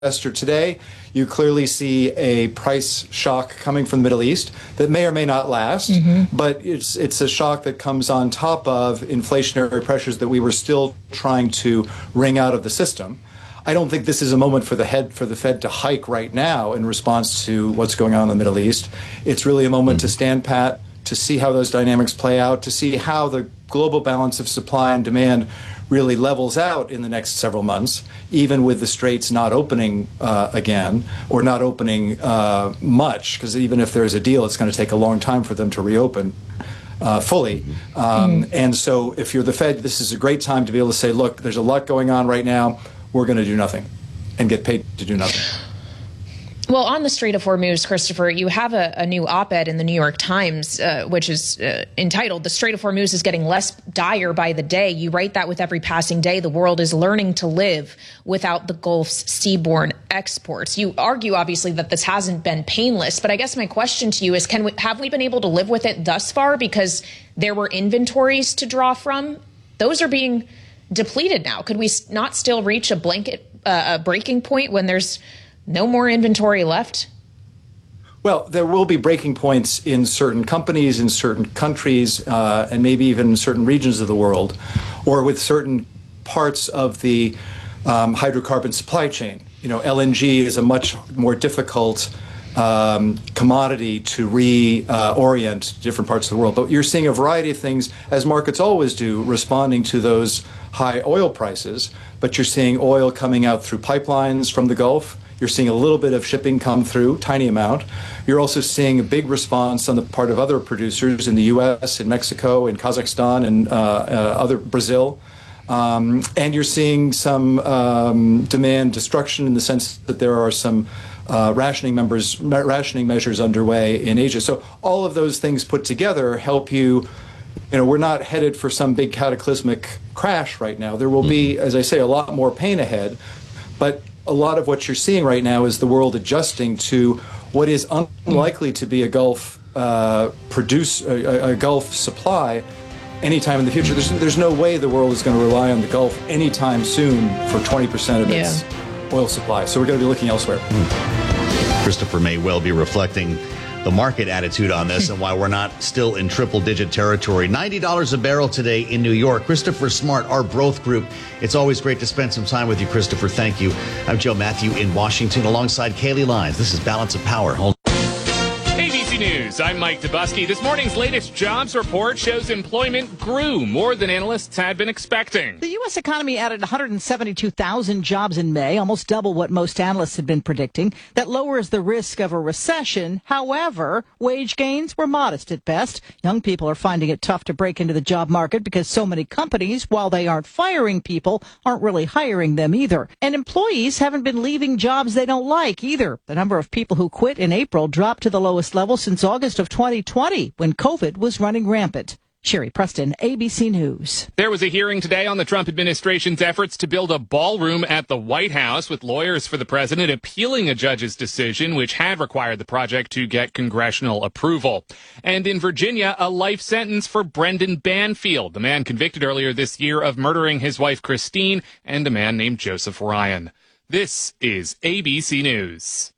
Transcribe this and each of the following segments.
investor today, you clearly see a price shock coming from the Middle East that may or may not last, but it's a shock that comes on top of inflationary pressures that we were still trying to wring out of the system. I don't think this is a moment for the Fed to hike right now in response to what's going on in the Middle East. It's really a moment to stand pat, to see how those dynamics play out, to see how the global balance of supply and demand really levels out in the next several months, even with the straits not opening again, or not opening much, because even if there's a deal, it's going to take a long time for them to reopen fully. And so if you're the Fed, this is a great time to be able to say, look, there's a lot going on right now. We're going to do nothing and get paid to do nothing. Well, on the Strait of Hormuz, Christopher, you have a new op-ed in the New York Times, which is entitled, "The Strait of Hormuz is getting less dire by the day." You write that with every passing day, the world is learning to live without the Gulf's seaborne exports. You argue, obviously, that this hasn't been painless. But I guess my question to you is, have we been able to live with it thus far because there were inventories to draw from? Those are being depleted now. Could we not still reach a breaking point when there's no more inventory left? Well, there will be breaking points in certain companies, in certain countries, and maybe even in certain regions of the world, or with certain parts of the hydrocarbon supply chain. You know, LNG is a much more difficult commodity to reorient different parts of the world. But you're seeing a variety of things, as markets always do, responding to those high oil prices. But you're seeing oil coming out through pipelines from the Gulf. You're seeing a little bit of shipping come through, tiny amount. You're also seeing a big response on the part of other producers in the U.S., in Mexico, in Kazakhstan, and other Brazil. And you're seeing some demand destruction in the sense that there are some rationing measures underway in Asia. So all of those things put together help you. You know, we're not headed for some big cataclysmic crash right now. There will be, as I say, a lot more pain ahead, but a lot of what you're seeing right now is the world adjusting to what is unlikely to be a Gulf a Gulf supply anytime in the future. There's no way the world is going to rely on the Gulf anytime soon for 20% of its oil supply. So we're going to be looking elsewhere. Christopher may well be reflecting the market attitude on this and why we're not still in triple-digit territory. $90 a barrel today in New York. Christopher Smart, our Broth Group. It's always great to spend some time with you, Christopher. Thank you. I'm Joe Matthew in Washington alongside Kaylee Lyons. This is Balance of Power. ABC News, I'm Mike Dubusky. This morning's latest jobs report shows employment grew more than analysts had been expecting. The U.S. economy added 172,000 jobs in May, almost double what most analysts had been predicting. That lowers the risk of a recession. However, wage gains were modest at best. Young people are finding it tough to break into the job market because so many companies, while they aren't firing people, aren't really hiring them either. And employees haven't been leaving jobs they don't like either. The number of people who quit in April dropped to the lowest level since August of 2020, when COVID was running rampant. Sherry Preston, ABC News. There was a hearing today on the Trump administration's efforts to build a ballroom at the White House, with lawyers for the president appealing a judge's decision, which had required the project to get congressional approval. And in Virginia, a life sentence for Brendan Banfield, the man convicted earlier this year of murdering his wife Christine and a man named Joseph Ryan. This is ABC News.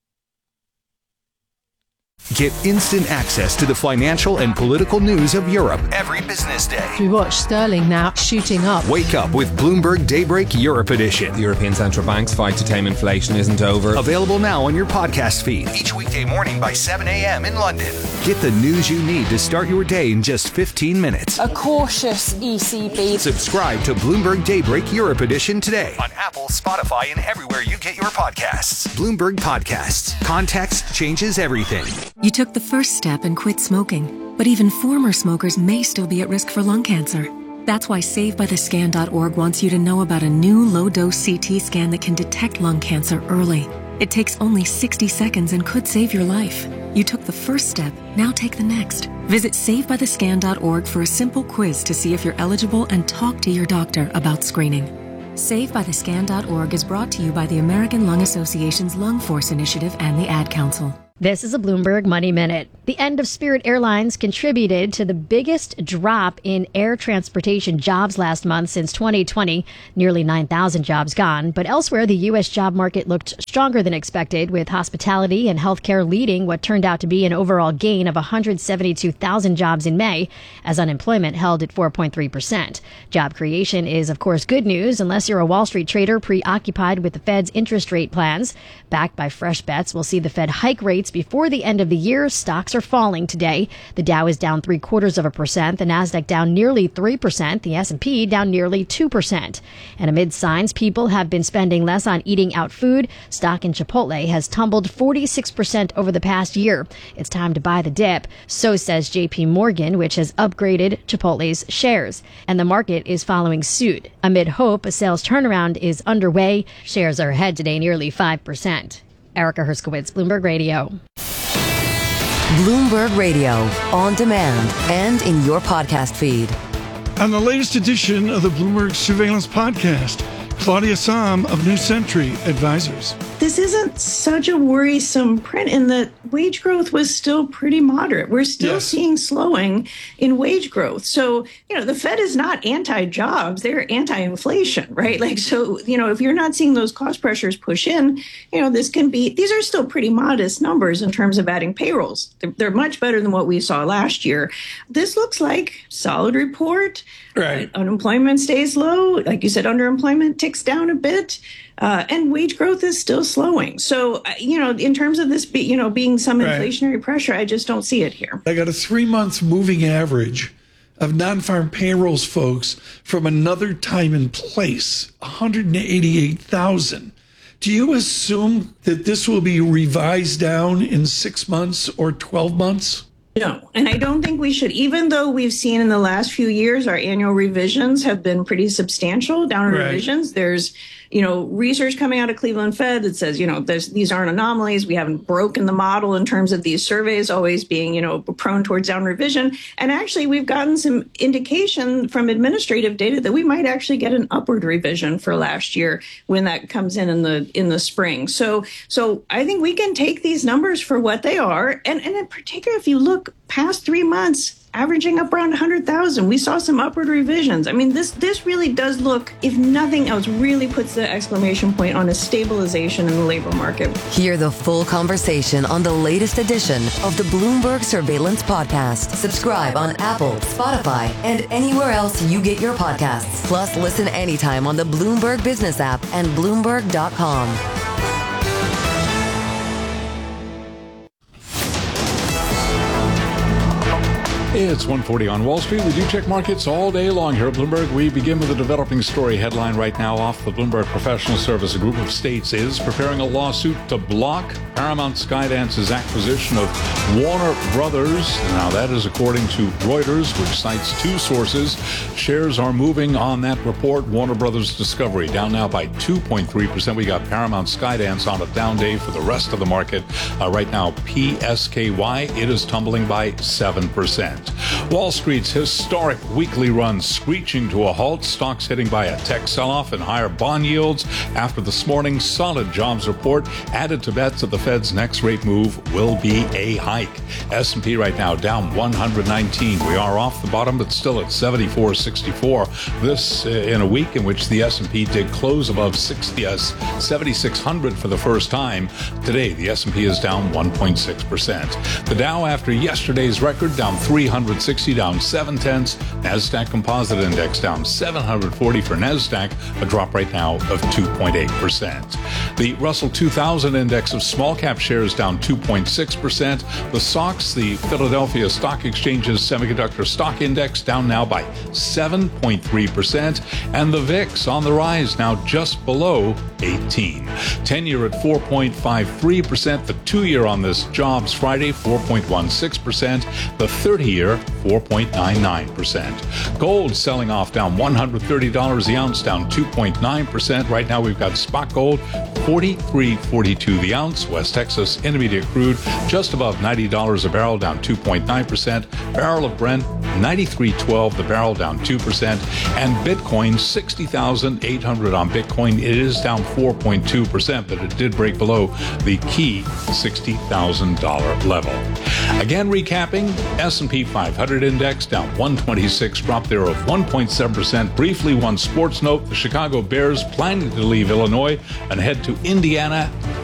Get instant access to the financial and political news of Europe every business day. We watch sterling now shooting up. Wake up with Bloomberg Daybreak Europe Edition. The European Central Bank's fight to tame inflation isn't over. Available now on your podcast feed each weekday morning by 7 a.m. in London. Get the news you need to start your day in just 15 minutes. A cautious ECB. Subscribe to Bloomberg Daybreak Europe Edition today on Apple, Spotify, and everywhere you get your podcasts. Bloomberg Podcasts. Context changes everything. You took the first step and quit smoking, but even former smokers may still be at risk for lung cancer. That's why SaveByTheScan.org wants you to know about a new low-dose CT scan that can detect lung cancer early. It takes only 60 seconds and could save your life. You took the first step, now take the next. Visit SaveByTheScan.org for a simple quiz to see if you're eligible and talk to your doctor about screening. SaveByTheScan.org is brought to you by the American Lung Association's Lung Force Initiative and the Ad Council. This is a Bloomberg Money Minute. The end of Spirit Airlines contributed to the biggest drop in air transportation jobs last month since 2020, nearly 9,000 jobs gone. But elsewhere, the U.S. job market looked stronger than expected, with hospitality and healthcare leading what turned out to be an overall gain of 172,000 jobs in May, as unemployment held at 4.3%. Job creation is, of course, good news, unless you're a Wall Street trader preoccupied with the Fed's interest rate plans. Backed by fresh bets, we'll see the Fed hike rates before the end of the year. Stocks are falling today. The Dow is down 0.75%, the Nasdaq down nearly 3%, the S&P down nearly 2%. And amid signs people have been spending less on eating out food, stock in Chipotle has tumbled 46% over the past year. It's time to buy the dip, so says JP Morgan, which has upgraded Chipotle's shares. And the market is following suit. Amid hope a sales turnaround is underway, shares are ahead today nearly 5%. Erica Herskowitz, Bloomberg Radio. Bloomberg Radio, on demand and in your podcast feed. On the latest edition of the Bloomberg Surveillance Podcast, Claudia Sahm of New Century Advisors. This isn't such a worrisome print in that wage growth was still pretty moderate. We're still seeing slowing in wage growth. So, the Fed is not anti-jobs, they're anti-inflation, right? So, if you're not seeing those cost pressures push in, these are still pretty modest numbers in terms of adding payrolls. They're much better than what we saw last year. This looks like solid report. Right. Unemployment stays low. Like you said, underemployment ticks down a bit. And wage growth is still slowing. So, in terms of this, being some inflationary pressure, I just don't see it here. I got a 3-month moving average of non-farm payrolls, folks, from another time and place, 188,000. Do you assume that this will be revised down in 6 months or 12 months? No, and I don't think we should, even though we've seen in the last few years, our annual revisions have been pretty substantial, downward revisions. There's, research coming out of Cleveland Fed that says, these aren't anomalies. We haven't broken the model in terms of these surveys always being, prone towards downward revision. And actually, we've gotten some indication from administrative data that we might actually get an upward revision for last year when that comes in the spring. So I think we can take these numbers for what they are. And in particular, if you look past 3 months, averaging up around 100,000. We saw some upward revisions. I mean, this really does look, if nothing else, really puts the exclamation point on a stabilization in the labor market. Hear the full conversation on the latest edition of the Bloomberg Surveillance Podcast. Subscribe on Apple, Spotify, and anywhere else you get your podcasts. Plus, listen anytime on the Bloomberg Business app and Bloomberg.com. It's 1:40 on Wall Street. We do check markets all day long here at Bloomberg. We begin with a developing story headline right now off the Bloomberg Professional Service. A group of states is preparing a lawsuit to block Paramount Skydance's acquisition of Warner Brothers. Now, that is according to Reuters, which cites two sources. Shares are moving on that report. Warner Brothers Discovery down now by 2.3%. We got Paramount Skydance on a down day for the rest of the market. Right now, PSKY, it is tumbling by 7%. Wall Street's historic weekly run screeching to a halt. Stocks hitting by a tech sell-off and higher bond yields after this morning's solid jobs report added to bets that the Fed's next rate move will be a hike. S&P right now down 119. We are off the bottom, but still at 74.64. This in a week in which the S&P did close above 7,600 for the first time. Today, the S&P is down 1.6%. The Dow, after yesterday's record, down 360, down 0.7. NASDAQ Composite Index down 740 for NASDAQ, a drop right now of 2.8%. The Russell 2000 Index of small cap shares down 2.6%. The SOX, the Philadelphia Stock Exchange's Semiconductor Stock Index, down now by 7.3%. And the VIX on the rise, now just below 18. 10-year at 4.53%. The 2-year on this Jobs Friday, 4.16%. The 30-year, 4.99%. Gold selling off down $130 the ounce, down 2.9%. Right now we've got spot gold, $43.42 the ounce. West Texas Intermediate crude just above $90 a barrel, down 2.9%. Barrel of Brent $93.12 the barrel, down 2%. And Bitcoin, 60,800 on Bitcoin. It is down 4.2%, but it did break below the key $60,000 level. Again, recapping, S&P 500 index down 126, drop there of 1.7%. Briefly, one sports note, the Chicago Bears planning to leave Illinois and head to Indiana